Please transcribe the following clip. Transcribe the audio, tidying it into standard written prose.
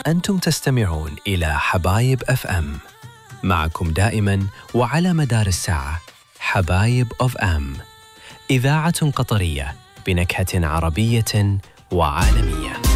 أنتم تستمعون إلى حبايب أف أم، معكم دائما وعلى مدار الساعة حبايب أف أم، إذاعة قطرية بنكهة عربية وعالمية.